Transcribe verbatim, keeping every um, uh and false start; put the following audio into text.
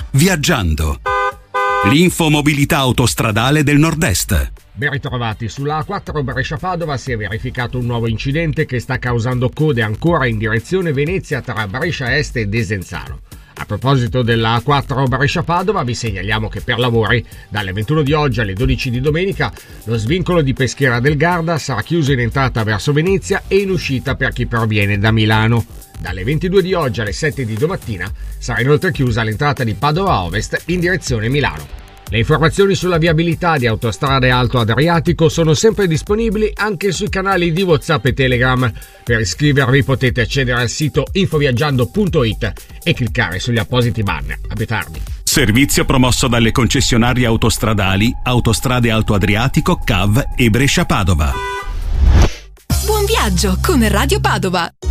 Viaggiando. L'infomobilità autostradale del Nord-Est. Ben ritrovati. Sulla A quattro Brescia-Padova si è verificato un nuovo incidente che sta causando code ancora in direzione Venezia tra Brescia Est e Desenzano. A proposito della A quattro Brescia-Padova, vi segnaliamo che per lavori, dalle ventuno di oggi alle dodici di domenica, lo svincolo di Peschiera del Garda sarà chiuso in entrata verso Venezia e in uscita per chi proviene da Milano. Dalle ventidue di oggi alle sette di domattina sarà inoltre chiusa l'entrata di Padova Ovest in direzione Milano. Le informazioni sulla viabilità di Autostrade Alto Adriatico sono sempre disponibili anche sui canali di WhatsApp e Telegram. Per iscrivervi potete accedere al sito infoviaggiando punto it e cliccare sugli appositi banner. A più tardi. Servizio promosso dalle concessionarie autostradali Autostrade Alto Adriatico, C A V e Brescia Padova. Buon viaggio con Radio Padova.